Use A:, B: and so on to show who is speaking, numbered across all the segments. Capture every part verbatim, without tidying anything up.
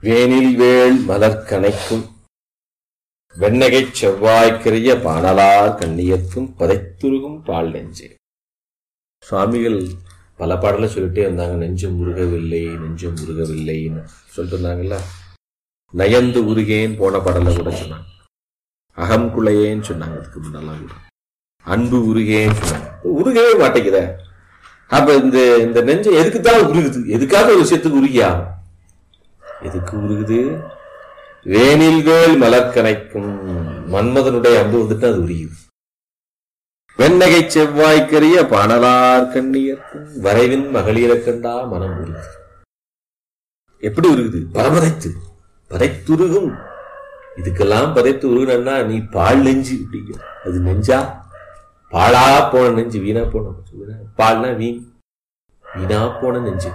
A: வேனில் வேள் மலர்கணைக்கும் வெண்ணகைச் செவ்வாய்க்கிரிய பாணலார் கண்ணியர்க்கும் பதைத்துருகும் பால் நெஞ்சே. சுவாமிகள் பல பாடல சொல்லிட்டே இருந்தாங்க. நெஞ்சம் உருகவில்லை, நெஞ்சம் உருகவில்லைன்னு சொல்லிட்டு இருந்தாங்கல்ல. நயந்து உருகேன்னு போன பாடல கூட சொன்னாங்க. அகம் குலையேன்னு சொன்னாங்க. அதுக்கு முன்னெல்லாம் கூட அன்பு உருகேன்னு சொன்னாங்க. உருகவே மாட்டேங்குத. அப்ப இந்த இந்த நெஞ்சம் எதுக்குத்தான் உருகுது? எதுக்காக ஒரு விஷயத்துக்கு உருகியா? எதுக்கு உருகுது? வேனில் வேள் மலர்கணைக்கும் மன்மதனுடைய அன்பு வந்துட்டு அது உருகுது. வெண்ணகை செவ்வாய்க்கரிய பாணலார் கண்ணியர்க்கும் வரைவின் மகளிர கண்டா மனம் உருகுது. எப்படி உருகுது? பரமதைத்து பதைத்துருகும். இதுக்கெல்லாம் பதைத்து உருகுனா நீ பால் நெஞ்சு. அது நெஞ்சா? பாழா போன நெஞ்சு, வீணா போன. பால்னா வீண், வீணா போன நெஞ்சு.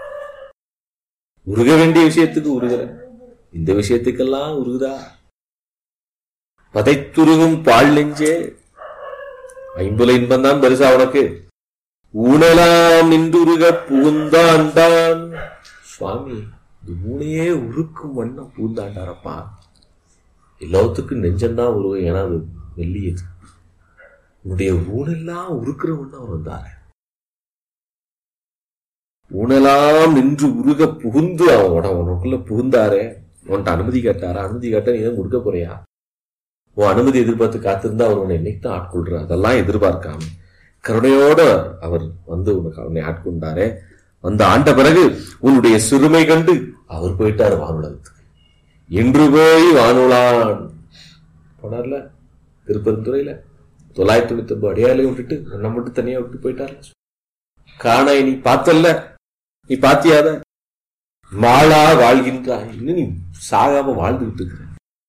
A: உருக வேண்டிய விஷயத்துக்கு உருகுற, இந்த விஷயத்துக்கெல்லாம் உருகுதா? பதைத்துருகும் பால் நெஞ்சே. ஐம்புல இன்பம் தான் பெருசா உனக்கு. ஊனலாம் நின்றுருக புகுந்தாண்டான். சுவாமி இந்த ஊனையே உருக்கும் வண்ணம் பூந்தாண்டாரப்பா. எல்லாத்துக்கும் நெஞ்சம்தான் உருவம். ஏன்னா அது வெள்ளியது. உன்னுடைய ஊனெல்லாம் உருக்குற வண்ணம் அவர் வந்தாரு. ஊனெல்லாம் நின்று உருக புகுந்து அவனோட உனக்குள்ள புகுந்தாரு. உன்கிட்ட அனுமதி கேட்டாரா? அனுமதி கேட்டா நீ தான் கொடுக்க போறியா? உன் அனுமதி எதிர்பார்த்து காத்திருந்தா அவர் உன்னை என்னைக்கு தான் ஆட்கொள்ற? அதெல்லாம் எதிர்பார்க்காம கருணையோட அவர் வந்து உனக்கு அவனை ஆட்கொண்டாரே. வந்து ஆண்ட பிறகு உன்னுடைய சிறுமை கண்டு அவர் போயிட்டாரு வானுலகத்துக்கு. என்று போய் வானுலான் போனார்ல திருப்பெருந்துறையில. தொள்ளாயிரத்தி தொண்ணூத்தி ஒன்பது அடியாலையும் விட்டுட்டு உன்னை மட்டும் தனியா விட்டு போயிட்டார். காணாய் நீ பார்த்தல்ல, நீ பாத்தியாத? மாளா வாழ்கின்றாய். இன்னும் நீ சாகாம வாழ்ந்துகிட்டு இருக்கிற.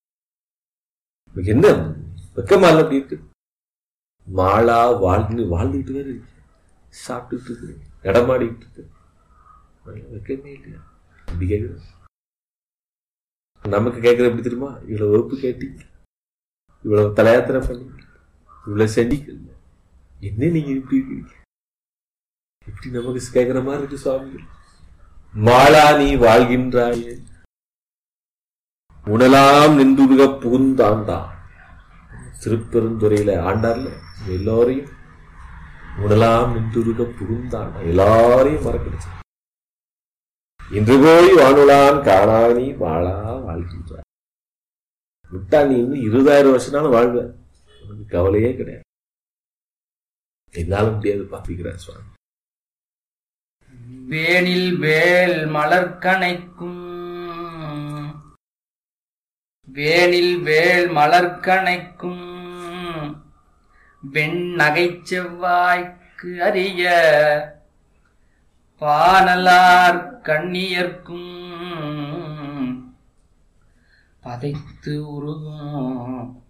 A: என்ன வெக்கமா இல்ல? அப்படி இருக்கு. மாளா வாழ்ந்து வாழ்ந்துகிட்டு வேற சாப்பிட்டுட்டு இருக்கு, இடமாடிட்டு இருக்கு. வெக்கமே இல்லையா? அப்படி கேட்குற. நமக்கு கேட்கற எப்படி தெரியுமா? இவ்வளவு வகுப்பு கேட்டீங்க, இவ்வளவு தலையாத்திரை பண்ணீங்க, இவ்வளவு செடிக்கல், என்ன நீங்க இப்படி இருக்கீங்க? இப்படி நமக்கு கேட்கிற மாதிரி இருக்கு சுவாமி. மாளா நீ வாழ்கின்றாயே, உணலாம் நின்றுருக புகுந்தாண்டா. திருப்பெருந்துறையில ஆண்டார்ல எல்லாரையும் உணலாம் நின்றுருக புகுந்தாண்டா, எல்லாரையும் மறக்கடிச்சு. இன்று போய் வானுலான் காணானி வாழா வாழ்கின்றாய். விட்டா நீ இன்னும் இருபதாயிரம் வருஷம்னாலும் வாழ்வ, உனக்கு கவலையே கிடையாது. என்னால முடியாது பாப்பிக்கிறார் சுவாமி.
B: வேனில் வேல் மலர்கணைக்கும் வேனில் வேல் மலர்கணைக்கும் வெண்ணகை செவ்வாய்க்கு அரிய பாணலார் கண்ணியர்க்கும் பதைத்து உருகும்